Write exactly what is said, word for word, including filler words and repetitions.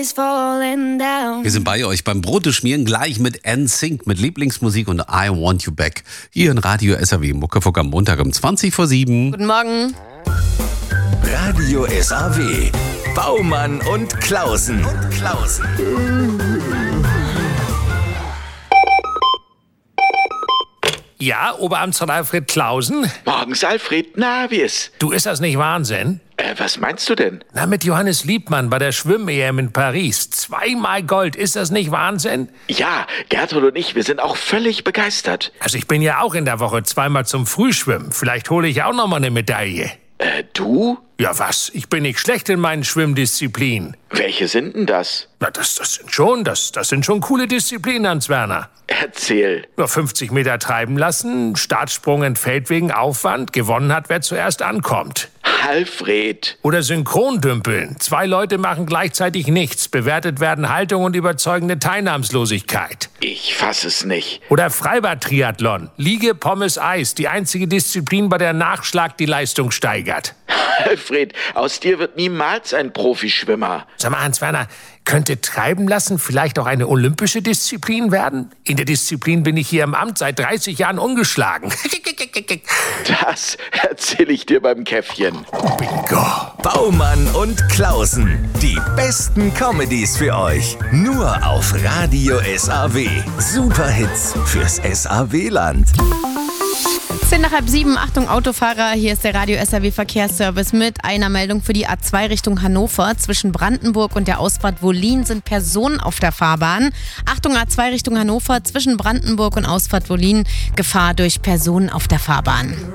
is falling down. Wir sind bei euch beim Brote schmieren, gleich mit N Sync, mit Lieblingsmusik und I Want You Back. Hier in Radio S R W Muckefuck am Montag um zwanzig vor sieben. Guten Morgen. Radio S R W. Baumann und Klausen. Und Klausen. Ja, Oberamtsrat Alfred Klausen? Morgens, Alfred. Na, wie ist? Du, ist das nicht Wahnsinn? Äh, was meinst du denn? Na, mit Johannes Liebmann bei der Schwimm-E M in Paris. Zweimal Gold. Ist das nicht Wahnsinn? Ja, Gertrud und ich, wir sind auch völlig begeistert. Also ich bin ja auch in der Woche zweimal zum Frühschwimmen. Vielleicht hole ich auch noch mal eine Medaille. Äh, du? Ja, was? Ich bin nicht schlecht in meinen Schwimmdisziplinen. Welche sind denn das? Na, das, das sind schon, das, das sind schon coole Disziplinen, Hans-Werner. Erzähl. Nur fünfzig Meter treiben lassen, Startsprung entfällt wegen Aufwand, gewonnen hat, wer zuerst ankommt. Alfred. Oder Synchrondümpeln. Zwei Leute machen gleichzeitig nichts. Bewertet werden Haltung und überzeugende Teilnahmslosigkeit. Ich fass es nicht. Oder Freibad-Triathlon. Liege, Pommes, Eis. Die einzige Disziplin, bei der Nachschlag die Leistung steigert. Alfred, aus dir wird niemals ein Profischwimmer. Sag mal, Hans-Werner, könnte Treiben lassen vielleicht auch eine olympische Disziplin werden? In der Disziplin bin ich hier im Amt seit dreißig Jahren ungeschlagen. Das erzähle ich dir beim Käffchen. Bingo. Baumann und Klausen. Die besten Comedies für euch. Nur auf Radio S R W. Superhits fürs S R W-Land. zehn nach halb sieben, Achtung Autofahrer, hier ist der Radio S R W Verkehrsservice mit einer Meldung für die A zwei Richtung Hannover. Zwischen Brandenburg und der Ausfahrt Wollin sind Personen auf der Fahrbahn. Achtung A zwei Richtung Hannover, zwischen Brandenburg und Ausfahrt Wollin, Gefahr durch Personen auf der Fahrbahn.